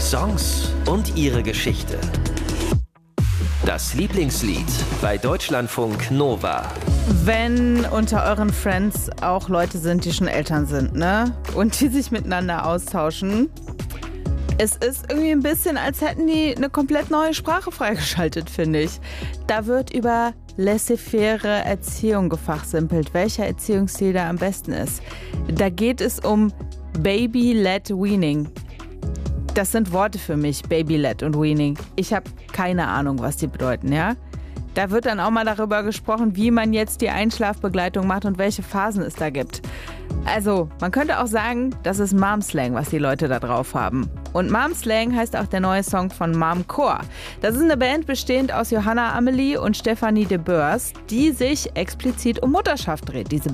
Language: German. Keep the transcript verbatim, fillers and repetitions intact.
Songs und ihre Geschichte. Das Lieblingslied bei Deutschlandfunk Nova. Wenn unter euren Friends auch Leute sind, die schon Eltern sind, ne? Und die sich miteinander austauschen. Es ist irgendwie ein bisschen, als hätten die eine komplett neue Sprache freigeschaltet, finde ich. Da wird über laissez-faire Erziehung gefachsimpelt, welcher Erziehungsstil da am besten ist. Da geht es um Baby-led Weaning. Das sind Worte für mich, Baby-led und Weaning. Ich habe keine Ahnung, was die bedeuten, ja? Da wird dann auch mal darüber gesprochen, wie man jetzt die Einschlafbegleitung macht und welche Phasen es da gibt. Also, man könnte auch sagen, das ist Mom-Slang, was die Leute da drauf haben. Und Mom-Slang heißt auch der neue Song von Mom Chor. Das ist eine Band bestehend aus Johanna Amelie und Stefanie de Boers, die sich explizit um Mutterschaft dreht, diese